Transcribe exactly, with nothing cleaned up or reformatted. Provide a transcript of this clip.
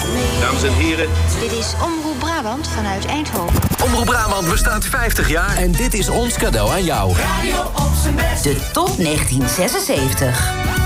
Dames en heren. Dit is Omroep Brabant vanuit Eindhoven. Omroep Brabant bestaat vijftig jaar. En dit is ons cadeau aan jou. Radio op zijn best. De top negentien zesenzeventig.